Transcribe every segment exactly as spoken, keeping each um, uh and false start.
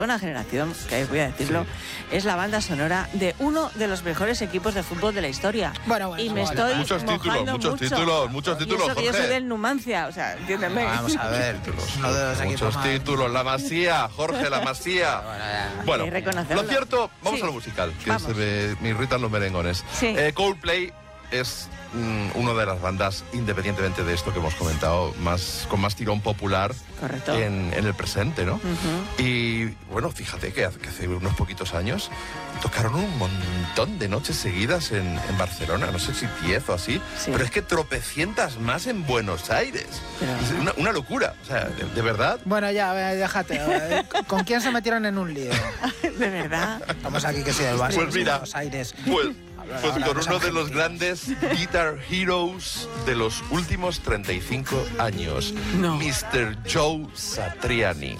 una generación, que voy a decirlo, sí. es la banda sonora de uno de los mejores equipos de fútbol de la historia. Bueno, bueno, y me bueno, estoy muchos títulos, muchos mucho. títulos, muchos títulos, y eso que Jorge. yo soy del Numancia, o sea, entiéndeme. Vamos a ver, uno de los muchos equipos títulos, más... la Masía, Jorge, la Masía. Bueno, lo cierto, vamos sí. a lo musical, que vamos. se me, me irritan los merengones. Sí. Eh, Coldplay es mm, una de las bandas, independientemente de esto que hemos comentado, más con más tirón popular en, en el presente, ¿no? Uh-huh. Y bueno, fíjate que hace, que hace unos poquitos años tocaron un montón de noches seguidas en, en Barcelona, no sé si diez o así, sí. pero es que tropecientas más en Buenos Aires. Pero... Es una, una locura, o sea, de, de verdad. Bueno, ya, déjate. ¿Con quién se metieron en un lío? ¿De verdad? Estamos aquí que sí, del Barça, pues mira, Buenos Aires. Pues, Pues con uno de los grandes guitar heroes de los últimos treinta y cinco años, no. mister Joe Satriani.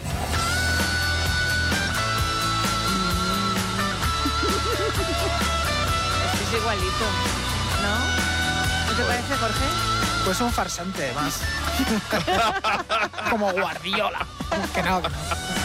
Es igualito, ¿no? ¿No te parece, Jorge? Pues un farsante más. Como Guardiola. Que no, que no.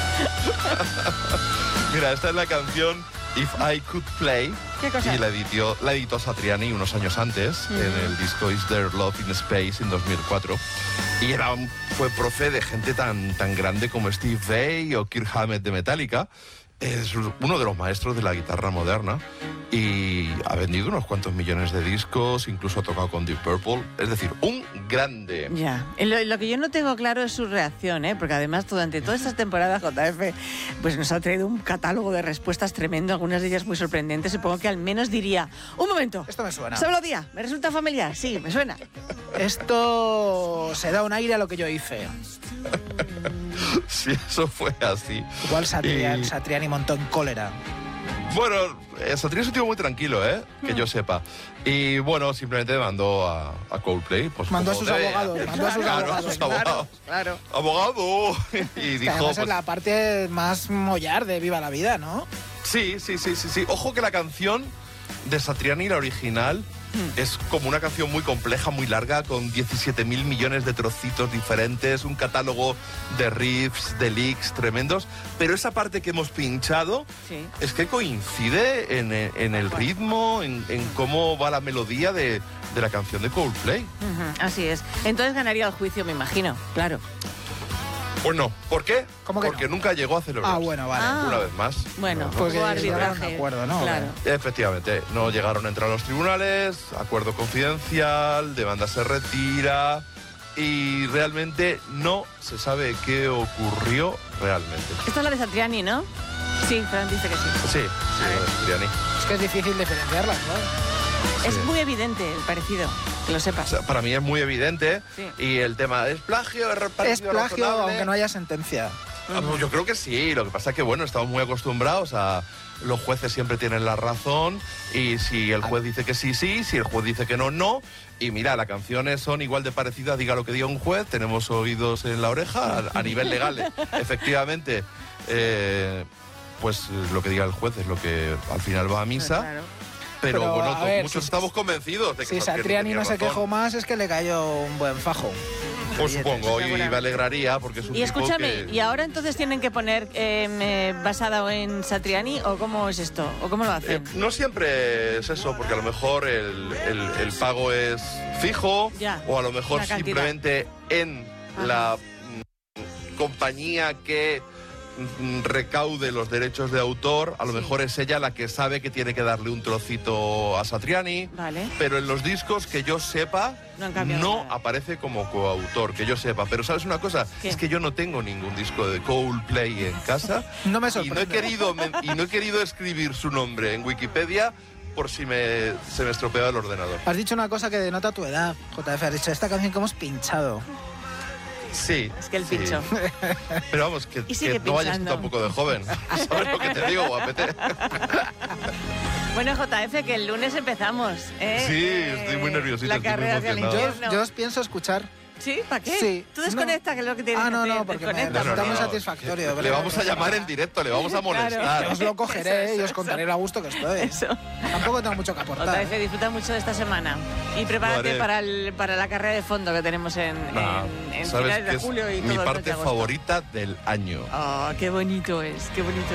Mira, esta es la canción If I Could Play. ¿Qué cosa? Y la editó, la editó Satriani unos años antes, uh-huh. en el disco Is There Love in Space en dos mil cuatro. Y era un, fue profe de gente tan, tan grande como Steve Vai o Kirk Hammett de Metallica. Es uno de los maestros de la guitarra moderna y ha vendido unos cuantos millones de discos, incluso ha tocado con Deep Purple, es decir, un grande. Ya, lo, lo que yo no tengo claro es su reacción, ¿eh? Porque además durante todas estas temporadas J F pues nos ha traído un catálogo de respuestas tremendo, algunas de ellas muy sorprendentes. Supongo que al menos diría, un momento, esto me suena. ¿Esa melodía me resulta familiar? Sí, me suena. Esto se da un aire a lo que yo hice. Si eso fue así. Igual Satriani, y... Satriani montó en cólera. Bueno, eh, Satriani es un tipo muy tranquilo, ¿eh? Que yo sepa. Y bueno, simplemente mandó a, a Coldplay. Pues, mandó a sus debe. abogados. Mandó a sus claro, abogados. A sus abogados. Claro, claro. Abogado. Y dijo. Además pues, es la parte más mollar de Viva la Vida, ¿no? Sí, sí, sí, sí, sí. Ojo que la canción de Satriani, la original, es como una canción muy compleja, muy larga, con diecisiete mil millones de trocitos diferentes, un catálogo de riffs, de licks tremendos, pero esa parte que hemos pinchado sí. es que coincide en, en el ritmo, en, en cómo va la melodía de, de la canción de Coldplay. Uh-huh, así es. Entonces ganaría el juicio, me imagino, claro. Pues no. ¿Por qué? ¿Cómo que Porque no? nunca llegó a celebrarse. Ah, bueno, vale. Ah. Una vez más. Bueno, pues hubo que arbitraje. un acuerdo, ¿no? Claro. Efectivamente, no llegaron a entrar a los tribunales, acuerdo confidencial, demanda se retira y realmente no se sabe qué ocurrió realmente. Esta es la de Satriani, ¿no? Sí, Fran dice que sí. Sí, sí, la de Satriani. Es que es difícil diferenciarlas, ¿no? Es Sí. muy evidente el parecido, que lo sepas. O sea, para mí es muy evidente Sí. y el tema es plagio, es Es parecido plagio, razonable. aunque no haya sentencia. Ah, pues yo creo que sí, lo que pasa es que bueno, estamos muy acostumbrados a... Los jueces siempre tienen la razón y si el juez dice que sí, sí, si el juez dice que no, no. Y mira, las canciones son igual de parecidas, diga lo que diga un juez, tenemos oídos en la oreja a, a nivel legal. Efectivamente, eh, pues lo que diga el juez es lo que al final va a misa. Claro. Pero, Pero, bueno, a ver, muchos si- estamos convencidos de que Si Satriani Satriani tenía no se razón. quejó más, es que le cayó un buen fajo. Pues supongo, y seguramente. me alegraría porque es un Y tipo escúchame, que... ¿y ahora entonces tienen que poner eh, eh, basada en Satriani o cómo es esto? ¿O cómo lo Eh, hacen? no siempre es eso, porque a lo mejor el, el, el pago es fijo, Ya, o a lo mejor una cantidad. simplemente en Ajá. la mm, compañía que mm, recaude los derechos de autor, a lo Sí. mejor es ella la que sabe que tiene que darle un trocito a Satriani, Vale. pero en los discos que yo sepa No han cambiado no nada. aparece como coautor, que yo sepa. Pero ¿sabes una cosa? ¿Qué? Es que yo no tengo ningún disco de Coldplay en casa. No me Y no he sorprende. querido, men- y no he querido escribir su nombre en Wikipedia por si me, se me estropeaba el ordenador. Has dicho una cosa que denota tu edad, J F. Has dicho esta canción que hemos pinchado. Sí. Es que el sí. pincho. Pero vamos, que, Y sigue que no vayas pinchando. tampoco de joven. ¿Sabes lo que te digo, guapete? Bueno, J F, que el lunes empezamos. ¿eh? Sí, Eh, estoy muy nerviosito, La estoy muy carrera hacia el emocionado. Yo, infierno. yo os pienso escuchar. ¿Sí? ¿Para qué? Sí. Tú desconecta, que es lo que tienes Ah, que no, hacer. no, porque me Desconecta. resulta No, muy no, no. satisfactorio. Le, ver le la vamos a llamar en directo, le vamos a molestar. Yo os lo cogeré Eso, y eso, os contaré eso. lo a gusto que estoy. Eso. Tampoco tengo mucho que Otra aportar. vez, disfruta mucho de esta semana. Y Lo prepárate haré. para, el, para la carrera de fondo que tenemos en, Nah, en, en ¿sabes finales qué de es julio y todo mi el mes de parte agosto. favorita del año? Oh, qué bonito es, qué bonito.